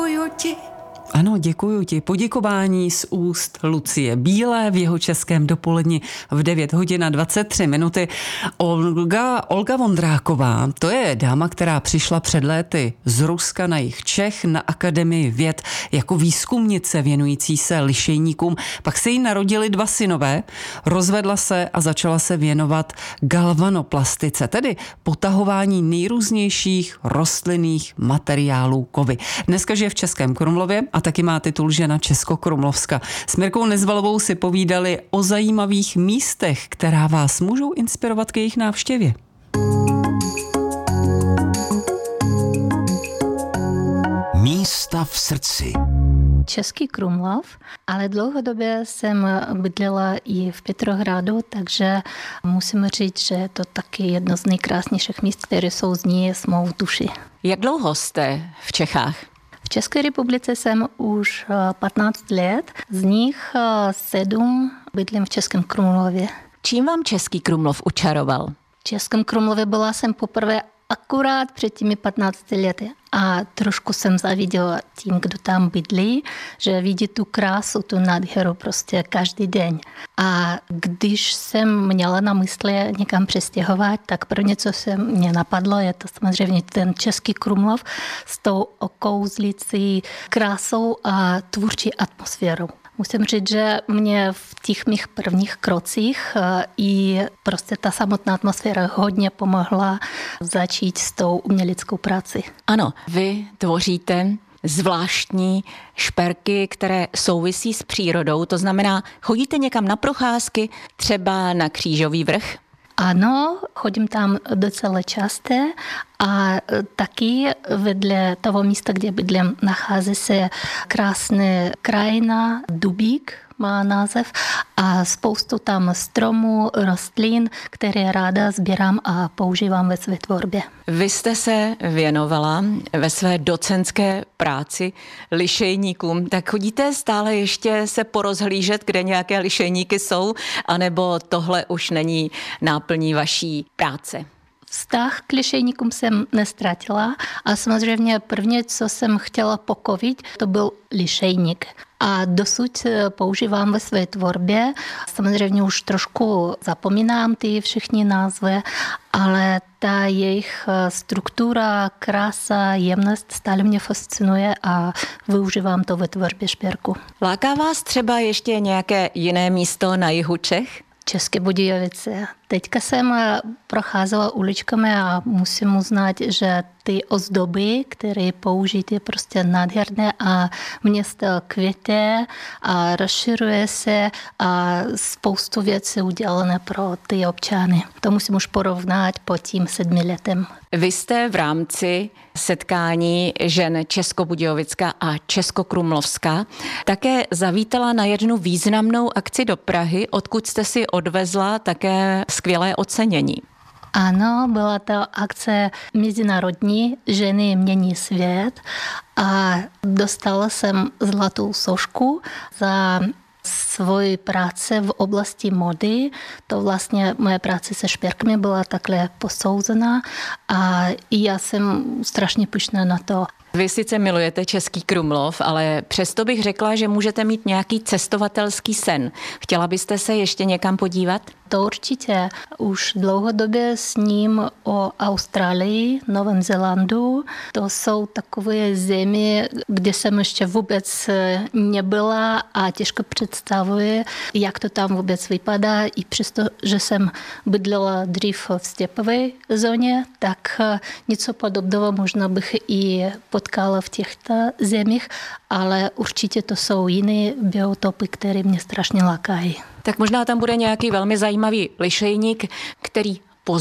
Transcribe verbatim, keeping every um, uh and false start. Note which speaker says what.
Speaker 1: děkuju ti.
Speaker 2: Ano, děkuju ti. Poděkování z úst Lucie Bílé v jeho českém dopoledni v devět hodin a dvacet tři minuty. Olga, Olga Vondráková, to je dáma, která přišla před léty z Ruska na jih Čech na Akademii věd jako výzkumnice věnující se lišejníkům. Pak se jí narodili dva synové, rozvedla se a začala se věnovat galvanoplastice, tedy potahování nejrůznějších rostlinných materiálů kovy. Dneska žije v Českém Krumlově a taky má titul žena Českokrumlovska. S Mirkou Nezvalovou si povídali o zajímavých místech, která vás můžou inspirovat k jejich návštěvě.
Speaker 3: Místa v srdci.
Speaker 4: Český Krumlov, ale dlouhodobě jsem bydlela i v Petrohradu, takže musím říct, že je to taky jedno z nejkrásnějších míst, které jsou z ní s mou duši.
Speaker 1: Jak dlouho jste v Čechách?
Speaker 4: V České republice jsem už patnáct let, z nich sedm bydlím v Českém Krumlově.
Speaker 1: Čím vám Český Krumlov učaroval?
Speaker 4: V Českém Krumlově byla jsem poprvé akurát před těmi patnácti lety a trošku jsem zaviděla tím, kdo tam bydlí, že vidí tu krásu, tu nádheru prostě každý den. A když jsem měla na mysli někam přestěhovat, tak prvně, co se mě napadlo, je to samozřejmě ten Český Krumlov s tou okouzlící krásou a tvůrčí atmosférou. Musím říct, že mě v těch mých prvních krocích i prostě ta samotná atmosféra hodně pomohla začít s tou uměleckou prací.
Speaker 1: Ano, vy tvoříte zvláštní šperky, které souvisí s přírodou, to znamená, chodíte někam na procházky, třeba na Křížový vrch?
Speaker 4: Ano, chodím tam docela často a taky vedle toho místa, kde bydlím, nachází se krásná krajina, Dubík má název a spoustu tam stromů, rostlin, které ráda sbírám a používám ve své tvorbě.
Speaker 1: Vy jste se věnovala ve své docentské práci lišejníkům, tak chodíte stále ještě se porozhlížet, kde nějaké lišejníky jsou, anebo tohle už není náplní vaší práce?
Speaker 4: Vztah k lišejníkům jsem nestratila a samozřejmě prvně, co jsem chtěla pokovit, to byl lišejník. A dosud používám ve své tvorbě. Samozřejmě už trošku zapomínám ty všechny názvy, ale ta jejich struktura, krása, jemnost stále mě fascinuje a využívám to ve tvorbě šperku.
Speaker 1: Láká vás třeba ještě nějaké jiné místo na jihu Čech?
Speaker 4: České Budějovice. Teďka jsem procházela uličkami a musím uznat, že ty ozdoby, které použít, je prostě nádherné a město květe a rozširuje se a spoustu věcí udělané pro ty občany. To musím už porovnat po tím sedmi letem.
Speaker 1: Vy jste v rámci setkání žen Českobudějovická a Českokrumlovská také zavítala na jednu významnou akci do Prahy, odkud jste si odvezla také skvělé ocenění.
Speaker 4: Ano, byla to akce Mezinárodní ženy mění svět a dostala jsem zlatou sošku za svoji práci v oblasti mody. To vlastně moje práce se šperkami byla takhle posouzena a já jsem strašně pyšná na to.
Speaker 1: Vy sice milujete Český Krumlov, ale přesto bych řekla, že můžete mít nějaký cestovatelský sen. Chtěla byste se ještě někam podívat?
Speaker 4: To určitě. Už dlouhodobě s ním o Austrálii, Novém Zélandu. To jsou takové země, kde jsem ještě vůbec nebyla a těžko představuji, jak to tam vůbec vypadá. I přesto, že jsem bydlela dřív v stepové zóně, tak něco podobného možná bych i potkala v těchto zemích, ale určitě to jsou jiné biotopy, které mě strašně lákají.
Speaker 1: Tak možná tam bude nějaký velmi zajímavý lišejník, který